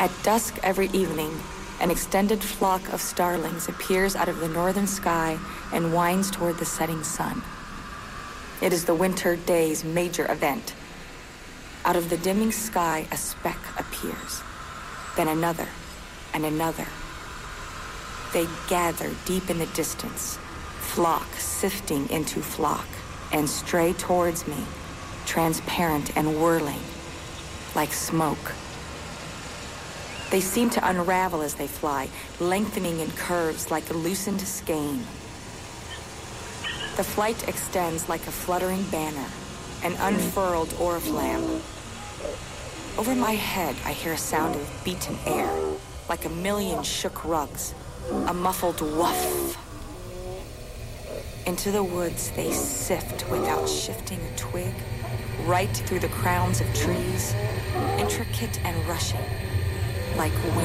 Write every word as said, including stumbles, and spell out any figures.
At dusk every evening, an extended flock of starlings appears out of the northern sky and winds toward the setting sun. It is the winter day's major event. Out of the dimming sky, a speck appears, then another and another. They gather deep in the distance, flock sifting into flock, and stray towards me, transparent and whirling, like smoke. They seem to unravel as they fly, lengthening in curves like a loosened skein. The flight extends like a fluttering banner, an unfurled oriflamme. Over my head, I hear a sound of beaten air, like a million shook rugs, a muffled woof. Into the woods they sift without shifting a twig, right through the crowns of trees, intricate and rushing, like